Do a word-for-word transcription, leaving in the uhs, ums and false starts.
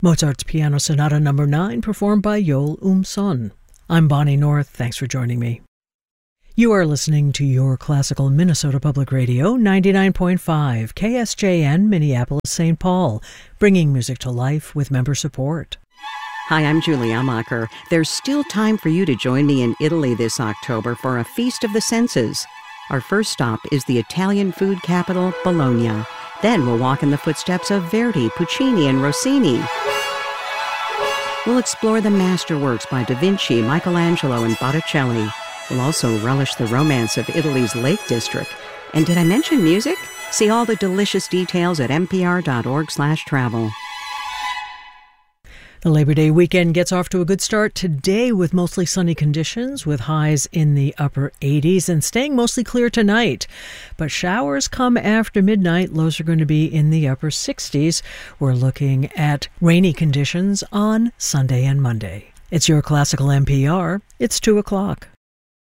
Mozart's Piano Sonata Number nine, performed by Joel Umson. I'm Bonnie North. Thanks for joining me. You are listening to Your Classical Minnesota Public Radio, ninety-nine point five, K S J N, Minneapolis, Saint Paul, bringing music to life with member support. Hi, I'm Julie Amacher. There's still time for you to join me in Italy this October for a Feast of the Senses. Our first stop is the Italian food capital, Bologna. Then we'll walk in the footsteps of Verdi, Puccini, and Rossini. We'll explore the masterworks by Da Vinci, Michelangelo, and Botticelli. We'll also relish the romance of Italy's Lake District. And did I mention music? See all the delicious details at n p r dot org slash travel. The Labor Day weekend gets off to a good start today with mostly sunny conditions, with highs in the upper eighties and staying mostly clear tonight. But showers come after midnight. Lows are going to be in the upper sixties. We're looking at rainy conditions on Sunday and Monday. It's Your Classical N P R. It's two o'clock.